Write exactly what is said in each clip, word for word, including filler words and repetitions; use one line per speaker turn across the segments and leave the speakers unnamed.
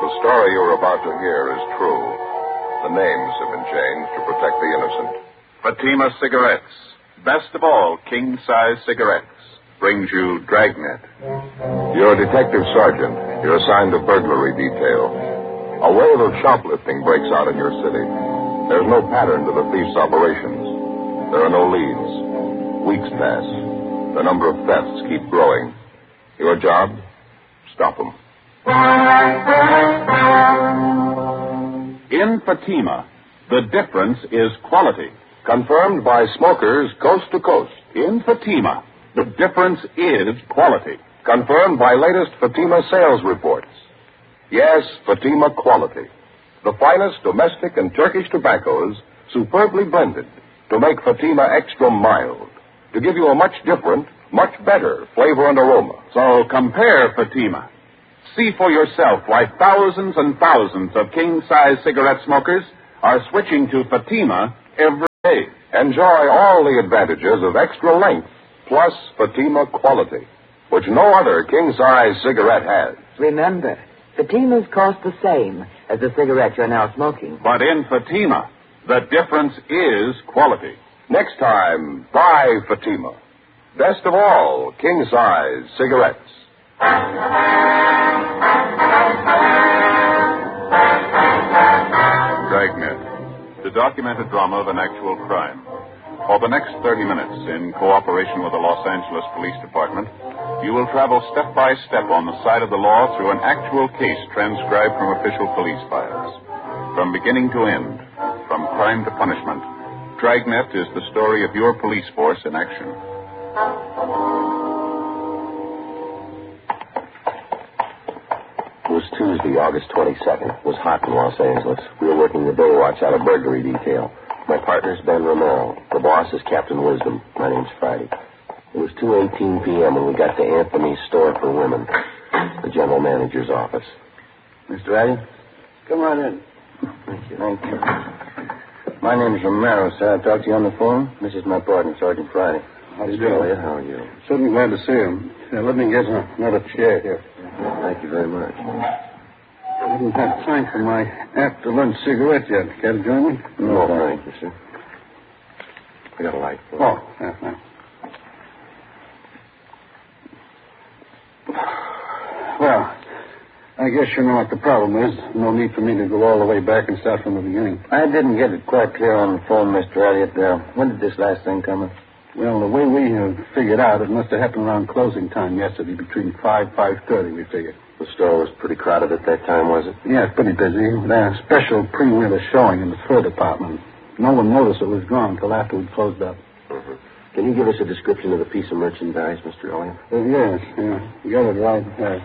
The story you're about to hear is true. The names have been changed to protect the innocent. Fatima Cigarettes, best of all king-size cigarettes, brings you Dragnet. You're a detective sergeant. You're assigned to burglary detail. A wave of shoplifting breaks out in your city. There's no pattern to the thief's operations. There are no leads. Weeks pass. The number of thefts keep growing. Your job? Stop them.
In Fatima, the difference is quality.
Confirmed by smokers coast to coast.
In Fatima, the difference is quality.
Confirmed by latest Fatima sales reports. Yes, Fatima quality. The finest domestic and Turkish tobaccos superbly blended to make Fatima extra mild, to give you a much different, much better flavor and aroma.
So compare Fatima. See for yourself why thousands and thousands of king-size cigarette smokers are switching to Fatima every day.
Enjoy all the advantages of extra length plus Fatima quality, which no other king-size cigarette has.
Remember, Fatimas cost the same as the cigarette you're now smoking.
But in Fatima, the difference is quality.
Next time, buy Fatima. Best of all, king-size cigarettes.
Dragnet, the documented drama of an actual crime. For the next thirty minutes, in cooperation with the Los Angeles Police Department, you will travel step by step on the side of the law through an actual case transcribed from official police files. From beginning to end, from crime to punishment, Dragnet is the story of your police force in action.
It was Tuesday, August twenty-second. It was hot in Los Angeles. We were working the day watch out of burglary detail. My partner's Ben Romero. The boss is Captain Wisdom. My name's Friday. It was two eighteen p.m. when we got to Anthony's Store for Women, the general manager's office.
Mister Addy, come on in.
Thank you.
Thank you. My name is Romero, sir. I talked to you on the phone. This is my partner, Sergeant Friday.
How do you do? Elliot, how are you?
Certainly glad to see him. Yeah, let me get another chair here.
Thank you very much.
I haven't had time for my after-lunch cigarette yet. Care to join me?
No, thank you, sir. I got a light for you.
Oh, yeah, thanks. Well, I guess you know what the problem is. No need for me to go all the way back and start from the beginning.
I didn't get it quite clear on the phone, Mister Elliott. Uh, when did this last thing come in?
Well, the way we have figured out, it must have happened around closing time yesterday, between five, five thirty, we figured.
The store was pretty crowded at that time, was it?
Yeah, pretty busy. Their special pre-winter showing in the fur department. No one noticed it was gone until after we'd closed up.
Mm-hmm. Can you give us a description of the piece of merchandise, Mister Elliott?
Uh, yes, yeah. You got it right there.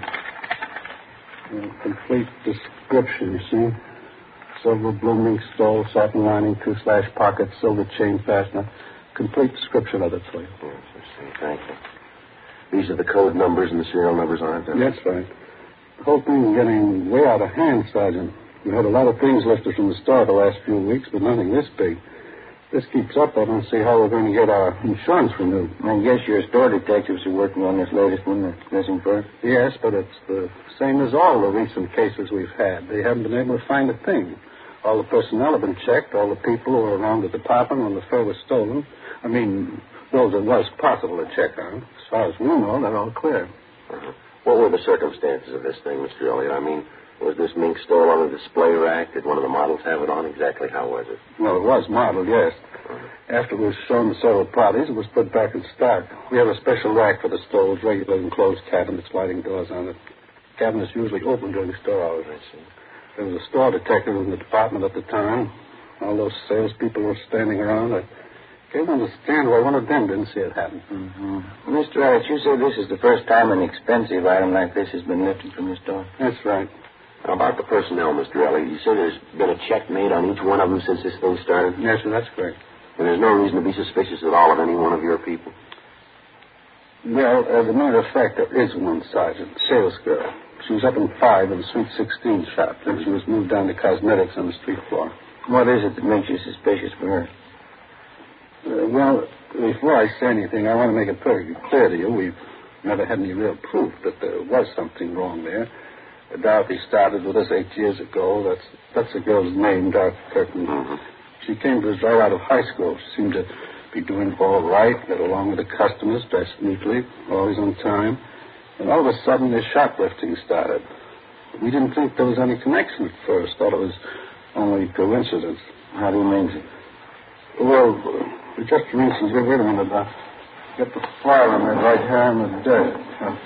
A complete description, you see. Silver blooming stole, satin lining, two slash pockets, silver chain fastener. Complete description of it for you.
Yes, I see. Thank you. These are the code numbers and the serial numbers on it, then?
That's right. The whole thing's getting way out of hand, Sergeant. We had a lot of things lifted from the store the last few weeks, but nothing this big. If this keeps up, I don't see how we're going to get our insurance renewed.
I guess your store detectives are working on this latest one, the missing fur?
Yes, but it's the same as all the recent cases we've had. They haven't been able to find a thing. All the personnel have been checked, all the people who were around the department when the fur was stolen. I mean, those it was possible to check on. As far as we know, they're all clear.
Uh-huh. What were the circumstances of this thing, Mister Elliott? I mean, was this mink stole on a display rack? Did one of the models have it on? Exactly how was it?
Well, it was modeled, yes. Uh-huh. After it was shown to several parties, it was put back in stock. We have a special rack for the stoles, regular enclosed cabinets, sliding doors on it. Cabinets usually open during store hours.
I see.
There was a store detective in the department at the time. All those salespeople were standing around. I can't understand why one of them didn't see it happen.
Mm-hmm. Mister Elliott, you say this is the first time an expensive item like this has been lifted from your store?
That's right.
How about the personnel, Mister Elliott? You say there's been a check made on each one of them since this thing started?
Yes, sir, that's correct.
And there's no reason to be suspicious at all of any one of your people?
Well, as a matter of fact, there is one, Sergeant. Sales girl. She was up in five in the Suite sixteen shop. Then she was moved down to cosmetics on the street floor.
What is it that makes you suspicious for her?
Uh, well, before I say anything, I want to make it perfectly clear to you. We've never had any real proof that there was something wrong there. Dorothy started with us eight years ago. That's that's the girl's name, Dorothy Kirkman.
Mm-hmm.
She came to us right out of high school. She seemed to be doing all right, got along with the customers, dressed neatly, always on time. And all of a sudden, this shoplifting started. We didn't think there was any connection at first. Thought it was only coincidence.
How do you mean?
Well, just for instance, wait, wait a minute. Uh, get the file on that right here in the desk.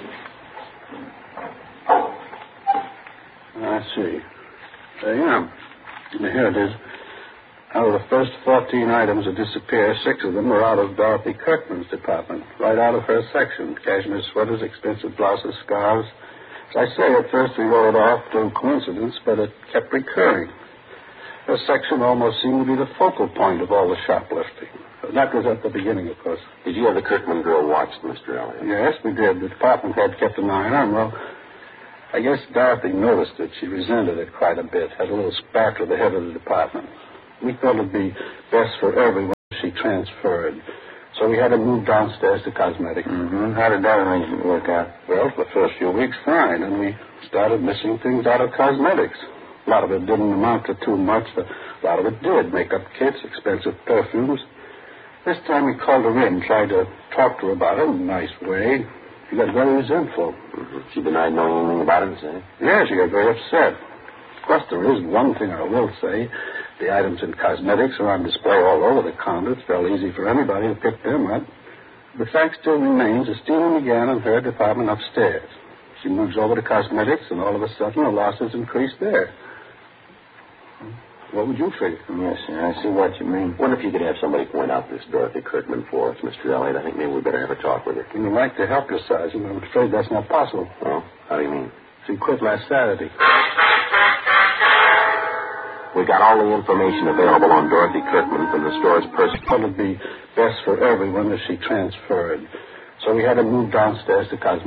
Uh, I see. There you are. Here it is. Out of the first fourteen items that disappeared, six of them were out of Dorothy Kirkman's department, right out of her section. Cashmere sweaters, expensive blouses, scarves. As I say, at first we wrote it off to coincidence, but it kept recurring. Her section almost seemed to be the focal point of all the shoplifting. That was at the beginning, of course.
Did you have the Kirkman girl watched, Mister Elliott?
Yes, we did. The department head kept an eye on her. Well, I guess Dorothy noticed it. She resented it quite a bit. Had a little spat with the head of the department. We thought it'd be best for everyone if she transferred. So we had her move downstairs to cosmetics.
Mm-hmm. How did that arrangement work out?
Well, for the first few weeks, fine. And we started missing things out of cosmetics. A lot of it didn't amount to too much. A lot of it did. Makeup kits, expensive perfumes. This time we called her in, tried to talk to her about it in a nice way. She got very resentful.
Mm-hmm. She denied knowing anything about it, say?
Yeah, she got very upset. Of course, there is one thing I will say. The items in cosmetics are on display all over the counter. It's fairly easy for anybody to pick them up. The fact still remains the stealing began in her department upstairs. She moves over to cosmetics, and all of a sudden the losses increase there. What would you figure?
Yes, I see what you mean. Wonder if you could have somebody point out this Dorothy Kirkman for us, Mister Elliott. I think maybe we better have a talk with her.
You'd like to help your sergeant. I'm afraid that's not possible.
Oh? How do you mean?
She quit last Saturday.
We got all the information available on Dorothy Kirkman from the store's person.
It would be best for everyone if she transferred. So we had her move downstairs to cosmetics.